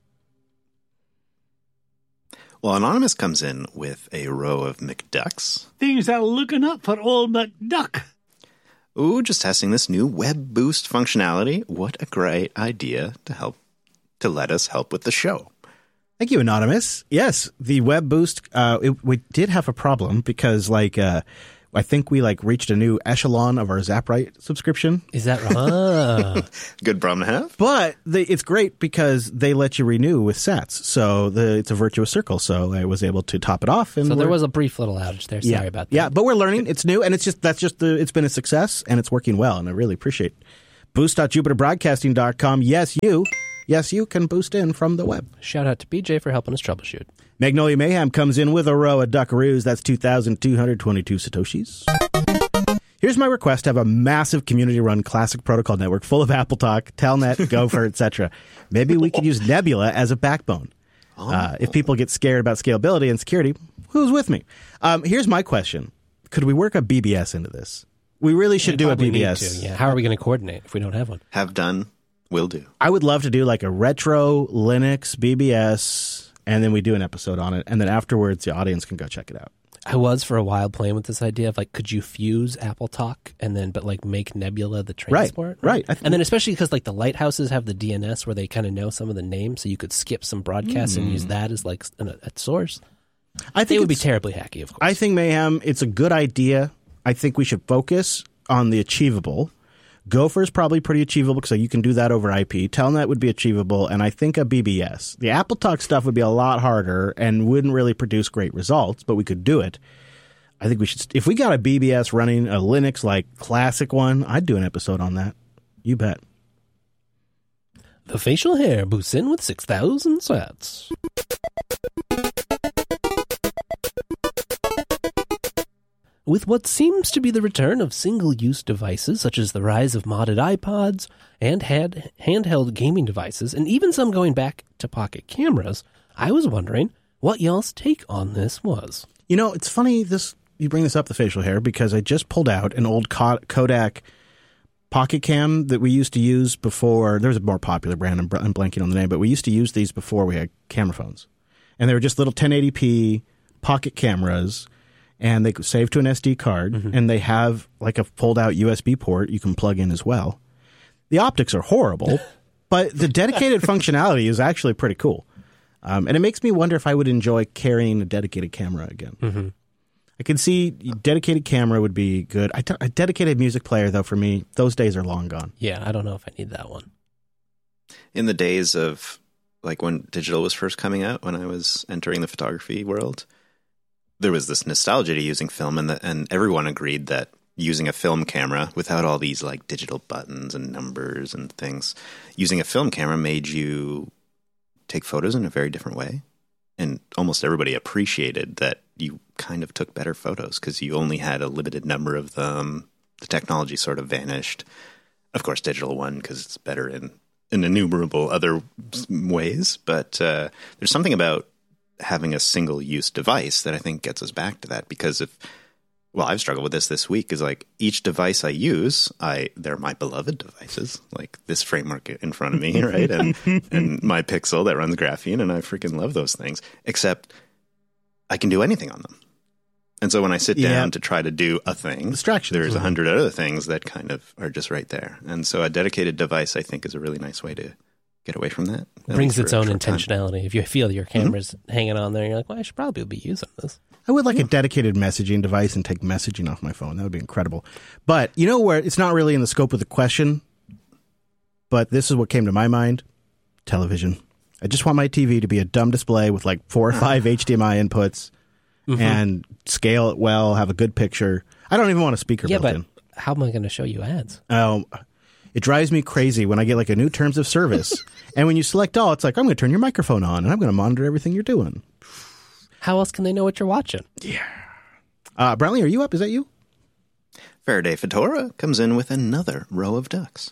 S3: Well, Anonymous comes in with a row of McDucks.
S8: Things are looking up for old McDuck.
S3: Ooh, just testing this new Web Boost functionality. What a great idea to let us help with the show.
S1: Thank you, Anonymous. Yes, the Web Boost, we did have a problem because I think we reached a new echelon of our ZapRite subscription.
S2: Is that right?
S3: Good problem to have.
S1: But it's great because they let you renew with sats. So it's a virtuous circle. So I was able to top it off. And
S2: so there was a brief little outage there. Sorry about that.
S1: Yeah, but we're learning. It's new, and it's been a success, and it's working well, and I really appreciate it. Boost.jupiterbroadcasting.com. Yes, you can boost in from the web.
S2: Shout out to BJ for helping us troubleshoot.
S1: Magnolia Mayhem comes in with a row of Duckaroos. That's 2,222 Satoshis. Here's my request to have a massive community-run classic protocol network full of Apple Talk, Telnet, Gopher, etc. Maybe we could use Nebula as a backbone. If people get scared about scalability and security, who's with me? Here's my question. Could we work a BBS into this? We really should do a BBS.
S2: Yeah. How are we going to coordinate if we don't have one?
S3: Have done, will do.
S1: I would love to do a retro Linux BBS, and then we do an episode on it, and then afterwards the audience can go check it out.
S2: I was for a while playing with this idea of could you fuse Apple Talk and then make Nebula the transport?
S1: Right.
S2: And then especially because the lighthouses have the DNS where they kind of know some of the names, so you could skip some broadcasts and use that as a source. I think it would be terribly hacky, of course.
S1: I think Mayhem, it's a good idea. I think we should focus on the achievable. Gopher is probably pretty achievable because you can do that over IP. Telnet would be achievable, and I think a BBS. The Apple Talk stuff would be a lot harder and wouldn't really produce great results, but we could do it. I think we should. If we got a BBS running a Linux classic one, I'd do an episode on that. You bet.
S2: The facial hair boosts in with 6,000 sats. With what seems to be the return of single-use devices, such as the rise of modded iPods and handheld gaming devices, and even some going back to pocket cameras, I was wondering what y'all's take on this was.
S1: It's funny you bring this up, the facial hair, because I just pulled out an old Kodak Pocket Cam that we used to use before. There's a more popular brand, I'm blanking on the name, but we used to use these before we had camera phones. And they were just little 1080p pocket cameras, and they could save to an SD card, and they have a fold-out USB port you can plug in as well. The optics are horrible, but the dedicated functionality is actually pretty cool. And it makes me wonder if I would enjoy carrying a dedicated camera again. Mm-hmm. I can see dedicated camera would be good. A dedicated music player, though, for me, those days are long gone.
S2: Yeah, I don't know if I need that one.
S3: In the days of when digital was first coming out, when I was entering the photography world, there was this nostalgia to using film, and everyone agreed that using a film camera without all these digital buttons and numbers and things, using a film camera made you take photos in a very different way. And almost everybody appreciated that you kind of took better photos because you only had a limited number of them. The technology sort of vanished. Of course, digital won because it's better in innumerable other ways. But there's something about having a single-use device that I think gets us back to that, because I've struggled with this week, is each device I use, they're my beloved devices, this framework in front of me, right? And my Pixel that runs graphene, and I freaking love those things, except I can do anything on them. And so when I sit down to try to do a thing, there's 100 other things that kind of are just right there. And so a dedicated device, I think, is a really nice way to get away from that.
S2: It brings its own intentionality. Time. If you feel your camera's hanging on there, you're like, well, I should probably be using this.
S1: I would like a dedicated messaging device and take messaging off my phone. That would be incredible. But where it's not really in the scope of the question, but this is what came to my mind. Television. I just want my TV to be a dumb display with 4 or 5 HDMI inputs and scale it well, have a good picture. I don't even want a speaker built in.
S2: How am I going to show you ads?
S1: It drives me crazy when I get a new terms of service. And when you select all, it's I'm going to turn your microphone on and I'm going to monitor everything you're doing.
S2: How else can they know what you're watching?
S1: Yeah. Brownlee, are you up? Is that you?
S3: Faraday Fedora comes in with another row of ducks.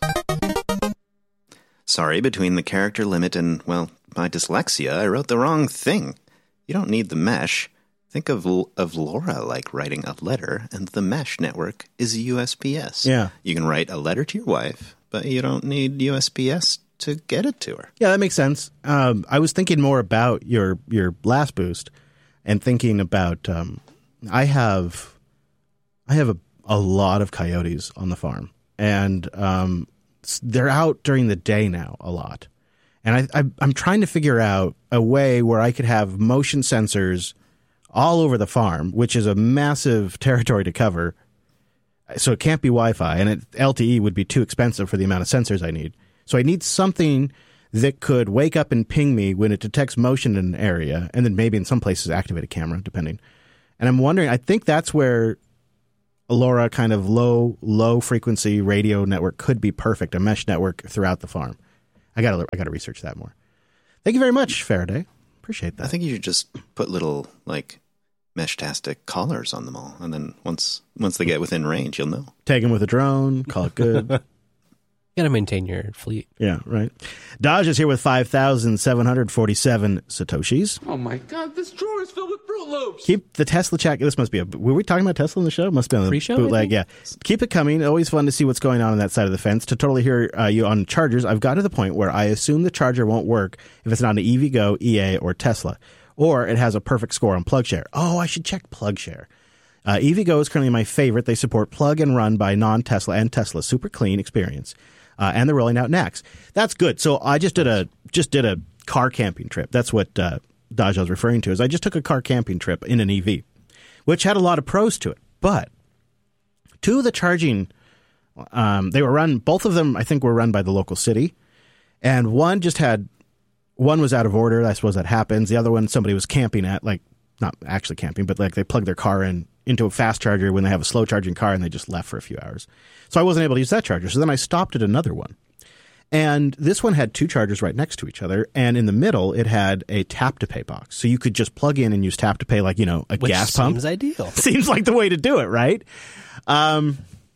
S3: Sorry, between the character limit and, my dyslexia, I wrote the wrong thing. You don't need the mesh. Think of LoRa like writing a letter, and the mesh network is USPS.
S1: Yeah.
S3: You can write a letter to your wife, but you don't need USPS to get it to her.
S1: Yeah, that makes sense. I was thinking more about your last boost and thinking about I have a lot of coyotes on the farm, and they're out during the day now a lot. And I'm trying to figure out a way where I could have motion sensors all over the farm, which is a massive territory to cover. So it can't be Wi-Fi, and LTE would be too expensive for the amount of sensors I need. So I need something that could wake up and ping me when it detects motion in an area, and then maybe in some places activate a camera, depending. And I'm wondering, I think that's where a LoRa kind of low frequency radio network could be perfect, a mesh network throughout the farm. I gotta research that more. Thank you very much, Faraday. Appreciate that.
S3: I think you should just put little Meshtastic collars on them all, and then once they get within range, you'll know.
S1: Take them with a drone, call it good.
S2: You got to maintain your fleet.
S1: Yeah, right. Dodge is here with 5,747 Satoshis.
S7: Oh my God, this drawer is filled with Fruit Loops.
S1: Keep the Tesla chat. This must be were we talking about Tesla in the show? Must be on the
S2: Pre-show,
S1: bootleg. Yeah. Keep it coming. Always fun to see what's going on that side of the fence. To totally hear you on chargers, I've got to the point where I assume the charger won't work if it's not an EVgo, EA, or Tesla. Or it has a perfect score on PlugShare. Oh, I should check PlugShare. EVgo is currently my favorite. They support plug and run by non-Tesla and Tesla. Super clean experience. And they're rolling out NACS. That's good. So I just did a car camping trip. That's what Dodge was referring to. Is I just took a car camping trip in an EV, which had a lot of pros to it. But two of the charging, both of them I think were run by the local city, and one was out of order. I suppose that happens. The other one, somebody was camping at, not actually camping, but they plugged their car into a fast charger when they have a slow charging car, and they just left for a few hours. So I wasn't able to use that charger. So then I stopped at another one. And this one had two chargers right next to each other. And in the middle, it had a tap to pay box. So you could just plug in and use tap to pay, a gas pump.
S2: Seems ideal.
S1: Seems like the way to do it, right? So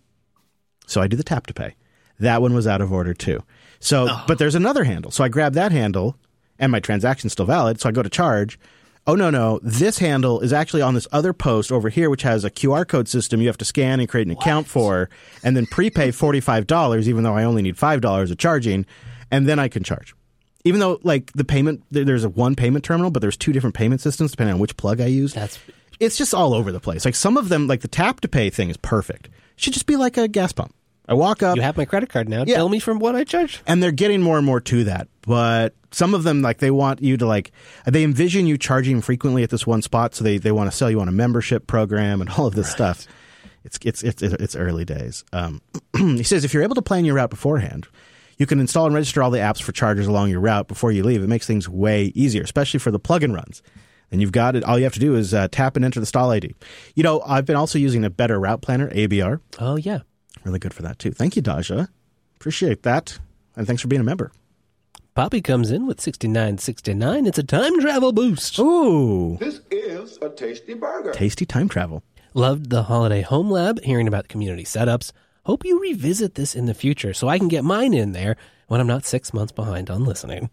S1: I do the tap to pay. That one was out of order too. So, But there's another handle. So I grab that handle, and my transaction's still valid. So I go to charge. Oh, no. This handle is actually on this other post over here, which has a QR code system you have to scan and create an account for, and then prepay $45, even though I only need $5 of charging, and then I can charge. Even though, the payment, there's one payment terminal, but there's two different payment systems depending on which plug I use. It's just all over the place. Some of them, the tap to pay thing is perfect. It should just be like a gas pump. I walk up.
S2: You have my credit card now.
S1: Yeah.
S2: Tell me from what I charge.
S1: And they're getting more and more to that. But some of them, they want you to, they envision you charging frequently at this one spot. So they want to sell you on a membership program and all of this stuff. It's early days. He says, if you're able to plan your route beforehand, you can install and register all the apps for chargers along your route before you leave. It makes things way easier, especially for the plug-in runs. And you've got it. All you have to do is tap and enter the stall ID. I've been also using a Better Route Planner, ABR.
S2: Oh, yeah.
S1: Really good for that, too. Thank you, Daja. Appreciate that. And thanks for being a member.
S2: Poppy comes in with 69.69. It's a time travel boost.
S1: Ooh.
S6: This is a tasty burger.
S1: Tasty time travel.
S2: Loved the Holiday Home Lab, hearing about the community setups. Hope you revisit this in the future so I can get mine in there when I'm not 6 months behind on listening.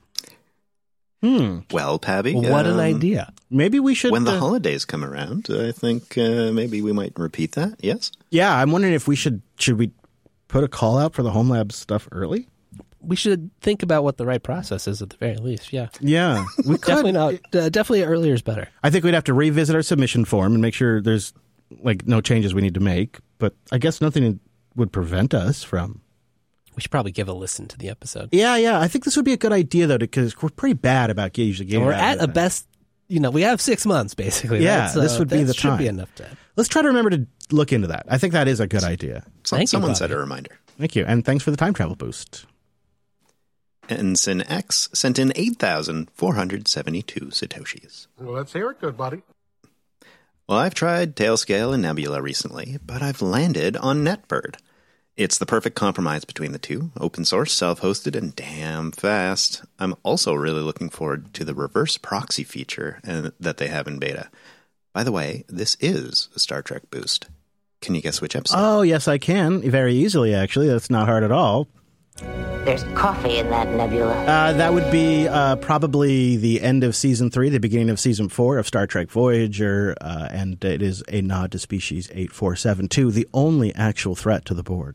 S3: Well, Pabby.
S2: What an idea.
S1: Maybe we should...
S3: When the holidays come around, I think maybe we might repeat that, yes?
S1: Yeah, I'm wondering if we should we put a call out for the Home Lab stuff early?
S2: We should think about what the right process is at the very least, yeah.
S1: Yeah. We could.
S2: Definitely not. Definitely earlier is better.
S1: I think we'd have to revisit our submission form and make sure there's no changes we need to make. But I guess nothing would prevent us from...
S2: We should probably give a listen to the episode.
S1: Yeah. I think this would be a good idea, though, because we're pretty bad about usually getting...
S2: We're at a best... we have 6 months, basically.
S1: Yeah, this would be the time.
S2: Should be enough time.
S1: Let's try to remember to look into that. I think that is a good idea.
S3: Someone set a reminder.
S1: Thank you. And thanks for the time travel boost.
S3: Ensign X sent in 8,472 Satoshis.
S6: Well, let's hear it, good buddy.
S3: Well, I've tried Tailscale and Nebula recently, but I've landed on NetBird. It's the perfect compromise between the two, open source, self-hosted, and damn fast. I'm also really looking forward to the reverse proxy feature that they have in beta. By the way, this is a Star Trek boost. Can you guess which episode?
S1: Oh, yes, I can. Very easily, actually. That's not hard at all.
S9: There's coffee in that nebula.
S1: That would be probably the end of Season 3, the beginning of Season 4 of Star Trek Voyager, and it is a nod to Species 8472, the only actual threat to the Borg.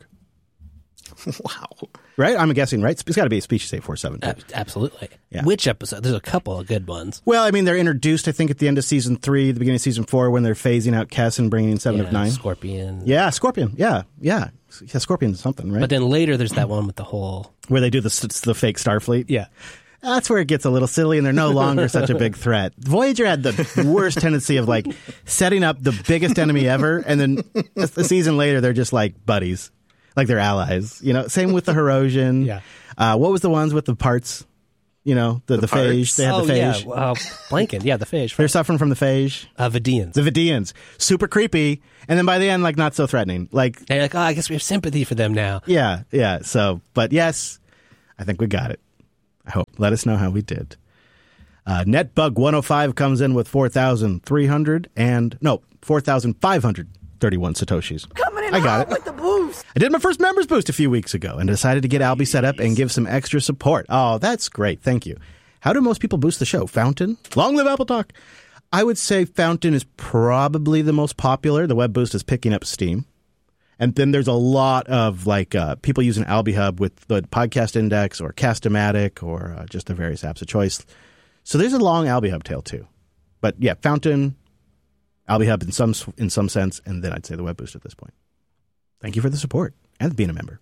S3: Wow.
S1: Right? I'm guessing, right? It's got to be Species 847.
S2: Absolutely.
S1: Yeah.
S2: Which episode? There's a couple of good ones.
S1: Well, I mean, they're introduced, I think, at the end of Season 3, the beginning of Season 4, when they're phasing out Kes and bringing in 7 of 9.
S2: Scorpion.
S1: Yeah, Scorpion. Yeah. Scorpion's something, right?
S2: But then later there's that one with the whole...
S1: Where they do the fake Starfleet.
S2: Yeah.
S1: That's where it gets a little silly, and they're no longer such a big threat. Voyager had the worst tendency of like setting up the biggest enemy ever, and then a season later they're just like buddies, like they're allies. You know, same with the Herosian.
S2: Yeah.
S1: What was the ones with the parts? You know, the phage. They had the phage.
S2: Yeah, blanket. Yeah, the phage.
S1: They're suffering from the phage.
S2: Vidians.
S1: The Vidians. Super creepy. And then by the end, like, not so threatening. Like,
S2: they're like, oh, I guess we have sympathy for them now.
S1: Yeah. So, but yes, I think we got it. I hope. Let us know how we did. NetBug105 comes in with 4,531 Satoshis. I got it.
S10: With the boost.
S1: I did my first members boost a few weeks ago and decided to get Albie set up and give some extra support. Oh, that's great. Thank you. How do most people boost the show? Fountain? Long live Apple Talk. I would say Fountain is probably the most popular. The web boost is picking up steam. And then there's a lot of like people using Albie Hub with the Podcast Index or Cast-O-Matic or just the various apps of choice. So there's a long Albie Hub tail too. But yeah, Fountain, Albie Hub in some sense, and then I'd say the web boost at this point. Thank you for the support and being a member.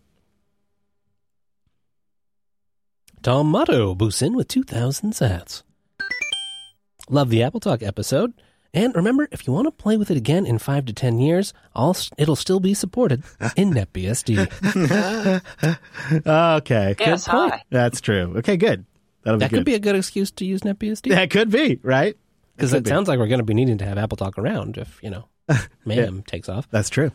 S2: Tom Motto boosts in with 2,000 sats. Love the Apple Talk episode. And remember, if you want to play with it again in 5 to 10 years, it'll still be supported in NetBSD.
S1: Okay.
S9: Yes,
S1: good point.
S9: hi.
S1: That's true. Okay, good. That'll be
S2: That
S1: good.
S2: could be a good excuse to use NetBSD.
S1: That could be, right?
S2: Because it sounds like we're going to be needing to have Apple Talk around if, Mayhem takes off.
S1: That's true.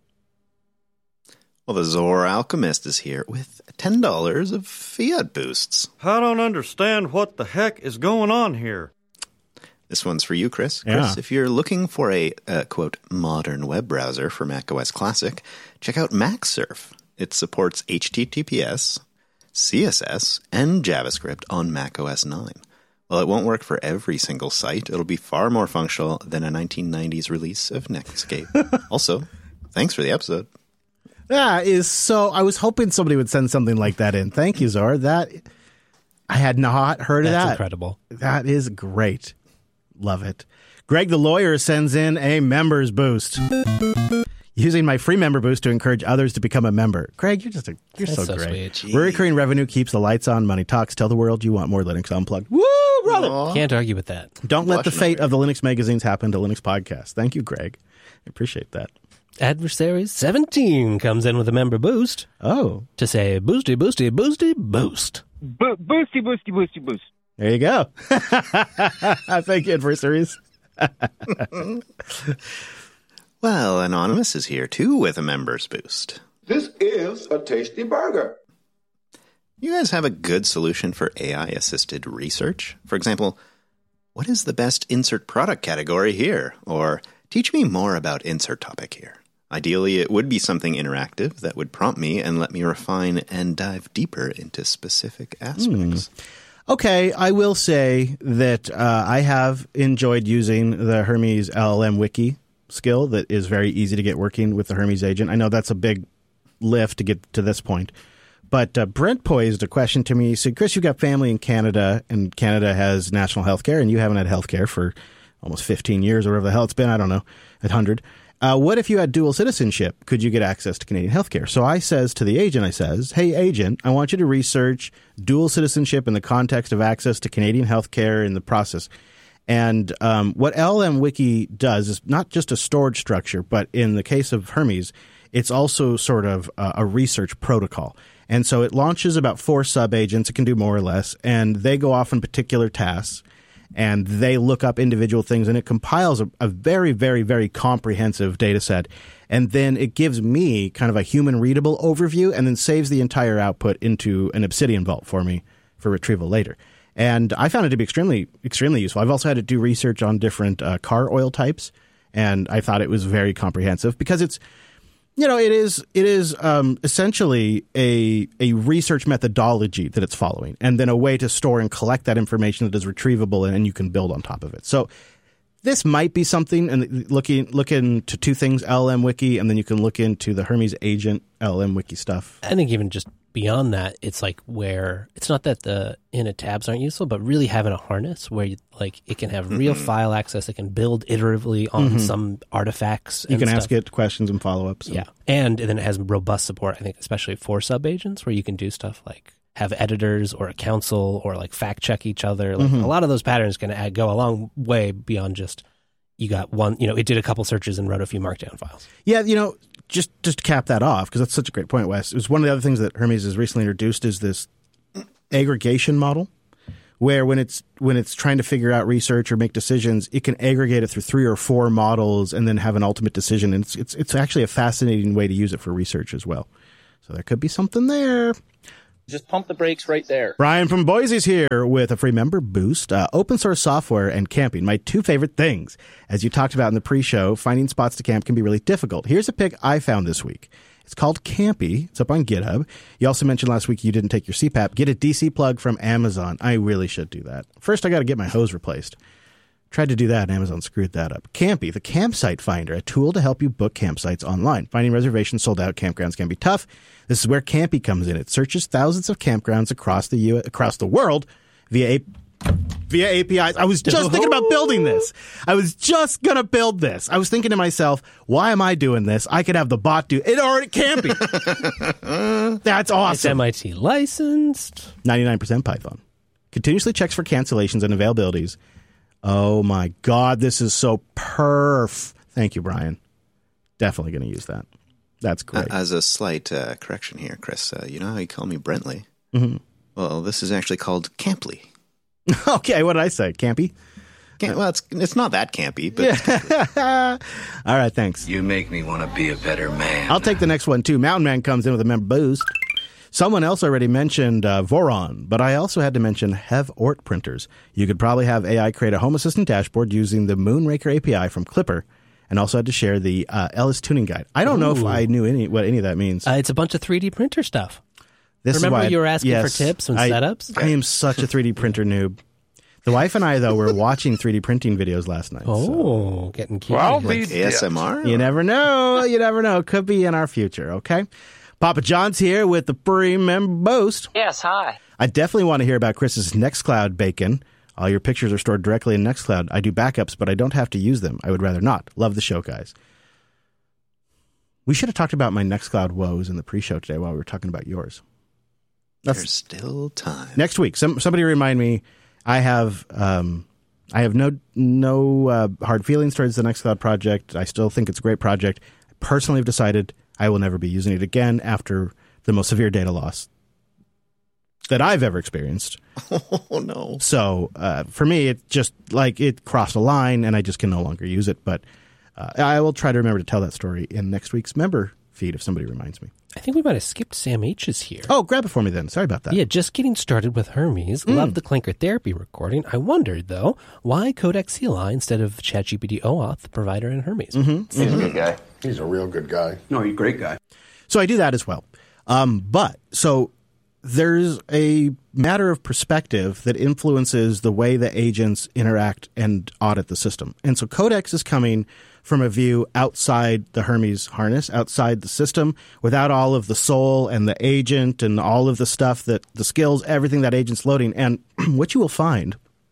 S3: Well, the Zor Alchemist is here with $10 of fiat boosts.
S11: I don't understand what the heck is going on here.
S3: This one's for you, Chris.
S1: Yeah.
S3: Chris, if you're looking for a, quote, modern web browser for macOS Classic, check out MacSurf. It supports HTTPS, CSS, and JavaScript on macOS 9. While it won't work for every single site, it'll be far more functional than a 1990s release of Netscape. Also, thanks for the episode.
S1: That is so. I was hoping somebody would send something like that in. Thank you, Zor. That I had not heard of that.
S2: That's incredible.
S1: That is great. Love it. Greg the lawyer sends in a members boost. Using my free member boost to encourage others to become a member. Greg, you're so great.
S2: Sweet.
S1: Recurring revenue keeps the lights on. Money talks. Tell the world you want more Linux Unplugged. Woo, brother!
S3: Aww.
S2: Can't argue with that.
S1: Don't let the
S3: Blushing
S1: fate
S3: over
S1: of the Linux magazines happen to Linux podcasts. Thank you, Greg. I appreciate that.
S2: Adversaries 17 comes in with a member boost
S1: Oh,
S2: to say boosty, boosty, boosty, boost.
S12: Boosty, boosty, boosty, boost.
S1: there you go. Thank you, adversaries.
S3: Well, Anonymous is here too with a members boost.
S6: This is a tasty burger.
S3: You guys have a good solution for AI-assisted research? For example, what is the best insert product category here? Or teach me more about insert topic here. Ideally, it would be something interactive that would prompt me and let me refine and dive deeper into specific aspects.
S1: Okay, I will say that I have enjoyed using the Hermes LLM Wiki skill that is very easy to get working with the Hermes agent. I know that's a big lift to get to this point. But Brent posed a question to me. He said, Chris, you've got family in Canada, and Canada has national health care, and you haven't had health care for almost 15 years or whatever the hell it's been. I don't know, 100. What if you had dual citizenship? Could you get access to Canadian healthcare? So I says to the agent, hey, agent, I want you to research dual citizenship in the context of access to Canadian healthcare in the process. And what LLM Wiki does is not just a storage structure, but in the case of Hermes, it's also sort of a research protocol. And so it launches about 4 sub-agents. It can do more or less. And they go off on particular tasks. And they look up individual things. And it compiles a very, very, very comprehensive data set. And then it gives me kind of a human-readable overview and then saves the entire output into an Obsidian Vault for me for retrieval later. And I found it to be extremely, extremely useful. I've also had to do research on different car oil types. And I thought it was very comprehensive because it's, it is essentially a research methodology that it's following, and then a way to store and collect that information that is retrievable, and you can build on top of it. So this might be something, and look into 2 things, LLM Wiki, and then you can look into the Hermes agent LLM Wiki stuff.
S2: I think even just beyond that, it's like where it's not that the init tabs aren't useful, but really having a harness where it can have real file access. It can build iteratively on some artifacts.
S1: You can
S2: stuff.
S1: ask it questions and follow-ups.
S2: Yeah. And then it has robust support, I think, especially for sub-agents where you can do stuff like have editors or a council or like fact check each other. Like a lot of those patterns can go a long way beyond just you got one, it did a couple searches and wrote a few markdown files.
S1: Yeah, just to cap that off, because that's such a great point, Wes, it was one of the other things that Hermes has recently introduced is this aggregation model, where when it's trying to figure out research or make decisions, it can aggregate it through 3 or 4 models and then have an ultimate decision. And it's actually a fascinating way to use it for research as well. So there could be something there.
S10: Just pump the brakes right there.
S1: Brian from Boise's here with a free member boost. Open source software and camping, my 2 favorite things. As you talked about in the pre-show, finding spots to camp can be really difficult. Here's a pick I found this week. It's called Campy. It's up on GitHub. You also mentioned last week you didn't take your CPAP. Get a DC plug from Amazon. I really should do that. First, I got to get my hose replaced. Tried to do that, and Amazon screwed that up. Campy, the campsite finder, a tool to help you book campsites online. Finding reservations sold out campgrounds can be tough. This is where Campy comes in. It searches thousands of campgrounds across the world via APIs. I was just thinking about building this. I was just going to build this. I was thinking to myself, why am I doing this? I could have the bot do it. Already Campy. That's awesome.
S2: It's MIT licensed.
S1: 99% Python. Continuously checks for cancellations and availabilities. Oh my God, this is so perf. Thank you, Brian. Definitely going to use that. That's great.
S3: As a slight correction here, Chris, you know how you call me Brentley? Well, this is actually called Camply.
S1: Okay, what did I say? Campy?
S3: Well, it's not that campy, but...
S1: All right, thanks.
S13: You make me want to be a better man.
S1: I'll take the next one, too. Mountain Man comes in with a member boost. Someone else already mentioned Voron, but I also had to mention HevOrt printers. You could probably have AI create a Home Assistant dashboard using the Moonraker API from Clipper, and also had to share the Ellis tuning guide. I don't know if I knew what any of that means.
S2: It's a bunch of 3D printer stuff.
S1: Remember
S2: you were asking for tips and setups?
S1: I am such a 3D printer noob. The wife and I, though, were watching 3D printing videos last night.
S2: Getting cute.
S3: Well, like ASMR?
S1: You never know. You never know. Could be in our future, okay? Papa John's here with the free member boost.
S14: Yes, hi.
S1: I definitely want to hear about Chris's Nextcloud bacon. All your pictures are stored directly in Nextcloud. I do backups, but I don't have to use them. I would rather not. Love the show, guys. We should have talked about my Nextcloud woes in the pre-show today while we were talking about yours.
S3: There's still time.
S1: Next week, somebody remind me. I have no hard feelings towards the Nextcloud project. I still think it's a great project. I personally have decided I will never be using it again after the most severe data loss that I've ever experienced.
S3: Oh, no.
S1: So for me, it just it crossed a line and I just can no longer use it. But I will try to remember to tell that story in next week's member feed if somebody reminds me.
S2: I think we might have skipped Sam H's here.
S1: Oh, grab it for me then. Sorry about that.
S2: Yeah, just getting started with Hermes. Love the Clinker Therapy recording. I wondered, though, why Codex CLI instead of ChatGPT OAuth, the provider in Hermes?
S15: He's a good guy. He's a real good guy. No, he's a great guy.
S1: So I do that as well. So there's a matter of perspective that influences the way the agents interact and audit the system. And so Codex is coming from a view outside the Hermes harness, outside the system, without all of the soul and the agent and all of the stuff that the skills, everything that agent's loading. And what you will find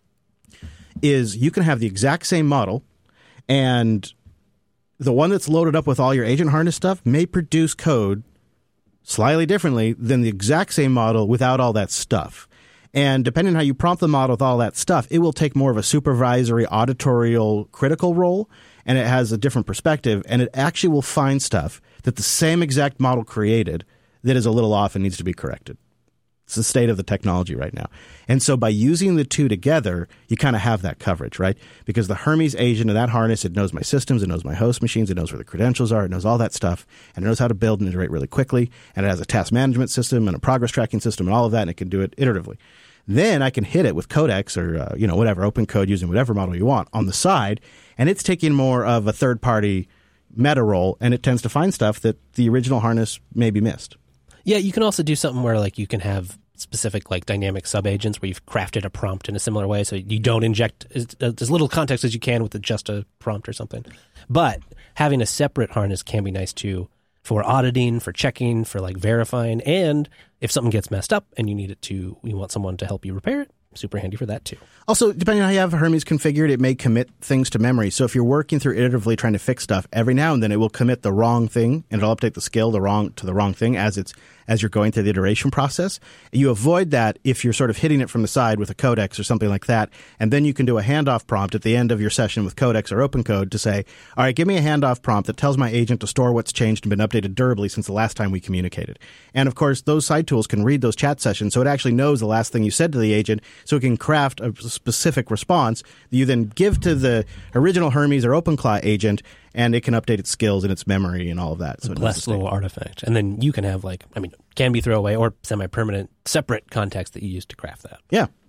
S1: is you can have the exact same model, and the one that's loaded up with all your agent harness stuff may produce code slightly differently than the exact same model without all that stuff. And depending on how you prompt the model with all that stuff, it will take more of a supervisory, auditorial, critical role, and it has a different perspective, and it actually will find stuff that the same exact model created that is a little off and needs to be corrected. It's the state of the technology right now. And so by using the two together, you kind of have that coverage, right? Because the Hermes agent of that harness, it knows my systems, it knows my host machines, it knows where the credentials are, it knows all that stuff, and it knows how to build and iterate really quickly, and it has a task management system and a progress tracking system and all of that, and it can do it iteratively. Then I can hit it with Codex or, whatever, open code using whatever model you want on the side, and it's taking more of a third-party meta role, and it tends to find stuff that the original harness maybe missed.
S2: Yeah, you can also do something where you can have specific dynamic subagents where you've crafted a prompt in a similar way, so you don't inject as little context as you can with just a prompt or something. But having a separate harness can be nice too for auditing, for checking, for verifying, and if something gets messed up and you want someone to help you repair it, super handy for that too.
S1: Also, depending on how you have Hermes configured, it may commit things to memory. So if you're working through iteratively trying to fix stuff, every now and then it will commit the wrong thing, and it'll update the skill to the wrong thing as it's as you're going through the iteration process. You avoid that if you're sort of hitting it from the side with a codex or something like that, and then you can do a handoff prompt at the end of your session with codex or OpenCode to say, all right, give me a handoff prompt that tells my agent to store what's changed and been updated durably since the last time we communicated. And of course, those side tools can read those chat sessions, so it actually knows the last thing you said to the agent, so it can craft a specific response that you then give to the original Hermes or OpenClaw agent, and it can update its skills and its memory and all of that. So it
S2: blessed little artifact. And then you can have can be throwaway or semi-permanent separate context that you use to craft that.
S1: Yeah.